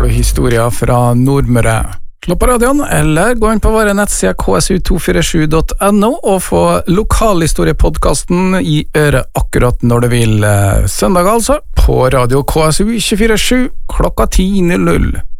du historier fra Nordmøre. Slå på radioen, eller gå inn på våre nettsider ksu247.no og få lokalhistoriepodcasten i øret akkurat når du vil. Søndag altså, på radio KSU 247 klokka 10:00.